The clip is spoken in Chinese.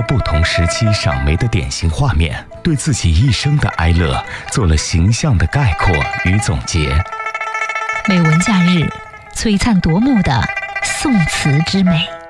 不同时期赏梅的典型画面，对自己一生的哀乐做了形象的概括与总结。 美文假日，璀璨夺目的宋词之美。